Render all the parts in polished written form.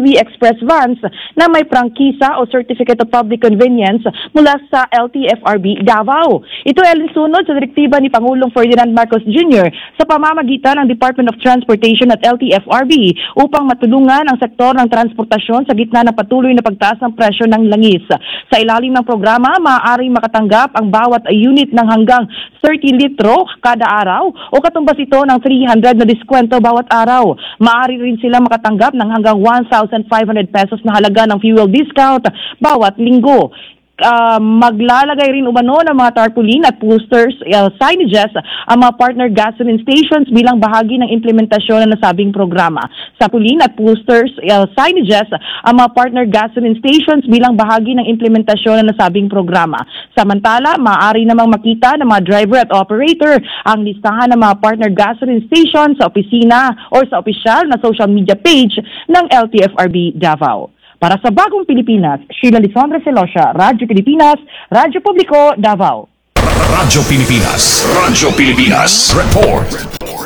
LV Express vans na may prangkisa o Certificate of Public Convenience mula sa LTFRB Davao. Ito ay alinsunod sa direktiba ni Pangulong Ferdinand Marcos Jr. sa pamamagitan ng Department of Transportation at LTFRB upang matulungan ang sektor ng transportasyon sa gitna ng patuloy na pagtaas ng presyo ng langis. Sa ilalim ng programa, maaaring makatanggap ang bawat unit ng hanggang 30 litro kada araw o katumbas ito ng 300 na diskwento bawat araw. Maaari rin sila makatanggap ng hanggang 1,500 pesos na halaga ng fuel discount bawat linggo. Maglalagay rin umano ng mga tarpaulin at posters, signages ang mga partner gasoline stations bilang bahagi ng implementasyon ng nasabing programa. Tarpaulin at posters, signages ang mga partner gasoline stations bilang bahagi ng implementasyon ng nasabing programa. Samantala, maaari namang makita ng mga driver at operator ang listahan ng mga partner gasoline stations sa opisina o sa opisyal na social media page ng LTFRB Davao. Para sa Bagong Pilipinas, Sheila Lisandra Celoscia, Radyo Pilipinas, Radyo Publiko, Davao. Radyo Pilipinas, report.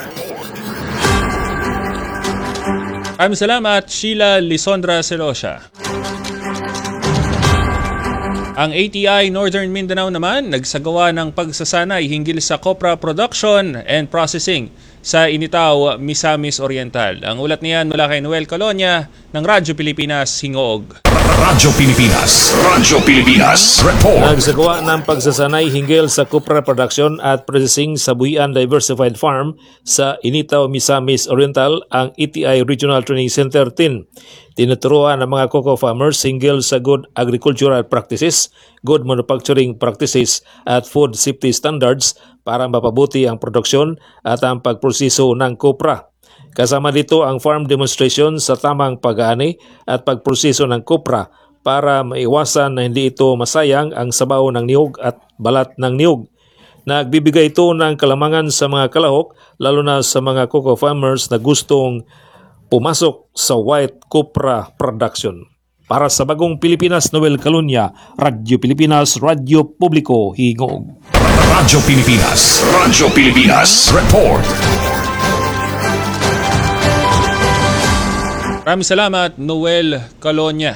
Salamat, Sheila Lisandra Celoscia. Ang ATI Northern Mindanao naman nagsagawa ng pagsasanay hinggil sa copra production and processing sa Initao, Misamis Oriental. Ang ulat niyan mula kay Noel Colonia ng Radyo Pilipinas, Hingoog. Radyo Pilipinas, report. Nagsagawa ng pagsasanay hinggil sa copra production at processing sa Buhian Diversified Farm sa Initao, Misamis Oriental ang ATI Regional Training Center 10. Tinuturuan ng mga cocoa farmers hinggil sa good agricultural practices, good manufacturing practices at food safety standards para mapabuti ang produksyon at ang pagproseso ng kopra. Kasama dito ang farm demonstration sa tamang pag-aani at pagproseso ng kopra para maiwasan na hindi ito masayang ang sabaw ng niyog at balat ng niyog. Nagbibigay ito ng kalamangan sa mga kalahok lalo na sa mga cocoa farmers na gustong pumasok sa white copra production. Para sa Bagong Pilipinas, Noel Calonia, Radyo Pilipinas, Radyo Publiko, Hingog. Radyo Pilipinas, report. Maraming salamat, Noel Calonia.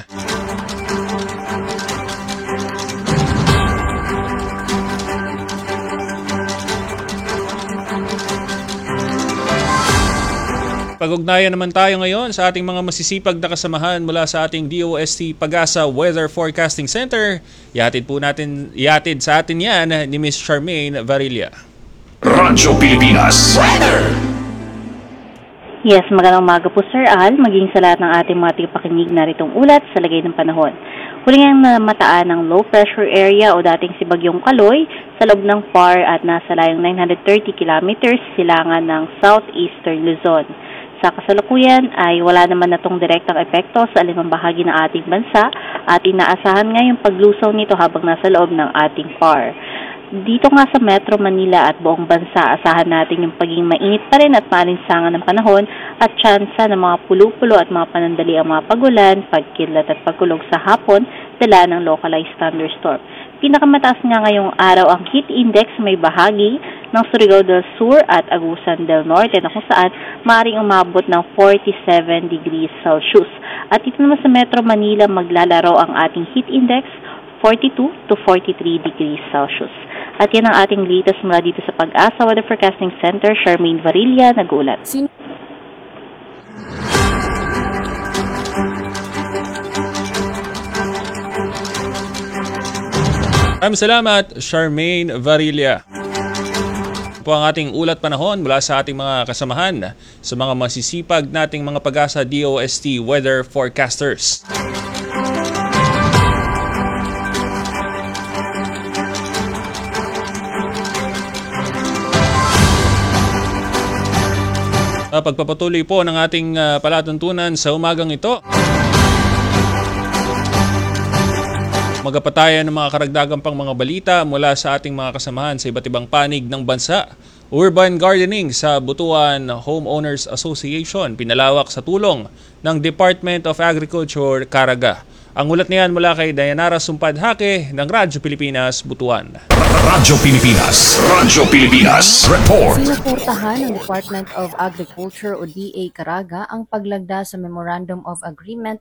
Pag-ugnayan naman tayo ngayon sa ating mga masisipag na kasamahan mula sa ating DOST Pag-asa Weather Forecasting Center. Ihatid sa atin yan ni Ms. Charmaine Varilla. Radyo Pilipinas Weather. Yes, magandang umaga po Sir Al, maging sa lahat ng ating mga tipakinig na ritong ulat sa lagay ng panahon. Huli ngang namataan ng low pressure area o dating si Bagyong Kaloy sa loob ng PAR at nasa layong 930 kilometers silangan ng southeastern Luzon. Sa kasalukuyan ay wala naman na itong direktang epekto sa alimang bahagi ng ating bansa at inaasahan nga yung paglusaw nito habang nasa loob ng ating PAR. Dito nga sa Metro Manila at buong bansa, asahan natin yung pagiging mainit pa rin at maalinsangan ng panahon at tsansa ng mga pulo-pulo at mga panandali ang mga pagulan, pagkidlat at pagkulog sa hapon, dala ng localized thunderstorm. Pinakamataas nga ngayong araw ang heat index may bahagi ng Surigao del Sur at Agusan del Norte na kung saan maaaring umabot ng 47 degrees Celsius. At dito naman sa Metro Manila maglalaro ang ating heat index 42 to 43 degrees Celsius. At yan ang ating latest mula dito sa Pag-asa Weather Forecasting Center, Charmaine Varilla, nag-uulat. Maraming salamat, Charmaine Varilla. Po ang ating ulat panahon mula sa ating mga kasamahan sa mga masisipag nating mga Pag-asa DOST Weather Forecasters. Pagpapatuloy po ng ating palatuntunan sa umagang ito. Magpapatayan ng mga karagdagang pang mga balita mula sa ating mga kasamahan sa iba't ibang panig ng bansa. Urban gardening sa Butuan Homeowners Association, pinalawak sa tulong ng Department of Agriculture, Caraga. Ang ulat niyan mula kay Dayanara Sumpad-Hake ng Radyo Pilipinas, Butuan. Radyo Pilipinas, report. Sinuportahan ng Department of Agriculture o DA Caraga ang paglagda sa Memorandum of Agreement